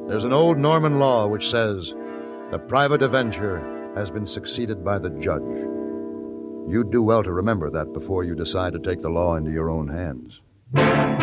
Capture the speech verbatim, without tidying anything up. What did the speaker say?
There's an old Norman law which says the private avenger has been succeeded by the judge. You'd do well to remember that before you decide to take the law into your own hands.